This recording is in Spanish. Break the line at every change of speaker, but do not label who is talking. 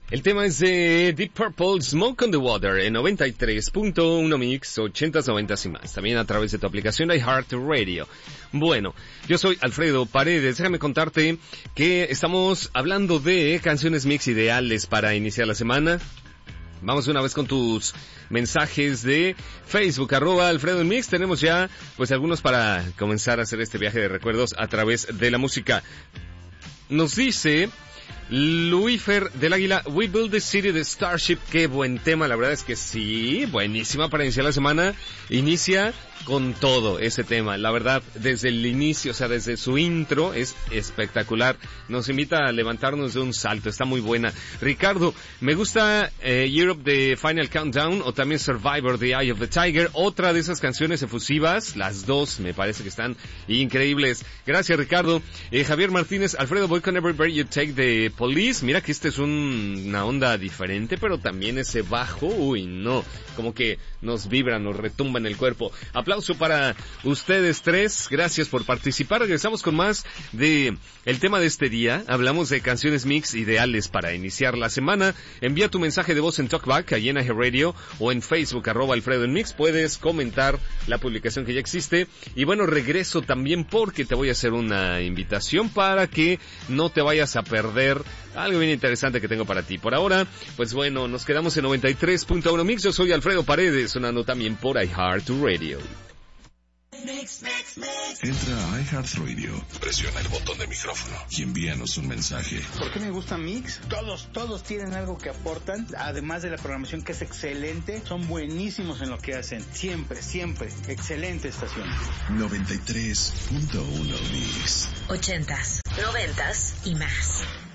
El tema es de Deep Purple, Smoke on the Water, en 93.1 Mix, 80s, 90s y más. También a través de tu aplicación iHeartRadio. Bueno, yo soy Alfredo Paredes. Déjame contarte que estamos hablando de canciones mix ideales para iniciar la semana. Vamos una vez con tus mensajes de Facebook, @AlfredoMix. Tenemos ya, pues, algunos para comenzar a hacer este viaje de recuerdos a través de la música. Nos dice Luifer del Águila, We Build the City de Starship. Qué buen tema, la verdad es que sí, buenísima para iniciar la semana. Inicia con todo ese tema, la verdad, desde el inicio, o sea, desde su intro, es espectacular. Nos invita a levantarnos de un salto, está muy buena. Ricardo, me gusta Europe de Final Countdown, o también Survivor de Eye of the Tiger, otra de esas canciones efusivas, las dos me parece que están increíbles. Gracias, Ricardo. Javier Martínez, Alfredo, voy con Every Breath You Take de Police. Mira que este es una onda diferente, pero también ese bajo, uy, no, como que nos vibra, nos retumba en el cuerpo. Aplauso para ustedes tres, gracias por participar. Regresamos con más de el tema de este día. Hablamos de canciones mix ideales para iniciar la semana. Envía tu mensaje de voz en Talkback, allí en iHeartRadio, o en Facebook, @AlfredoMix. Puedes comentar la publicación que ya existe. Y bueno, regreso también porque te voy a hacer una invitación para que no te vayas a perder algo bien interesante que tengo para ti. Por ahora, pues bueno, nos quedamos en 93.1 Mix. Yo soy Alfredo Paredes, sonando también por iHeartRadio.
Entra a iHeartRadio, presiona el botón de micrófono y envíanos un mensaje.
¿Por qué me gusta Mix? Todos tienen algo que aportan, además de la programación que es excelente, son buenísimos en lo que hacen, siempre, excelente estación.
93.1 Mix.
80s, 90s y más.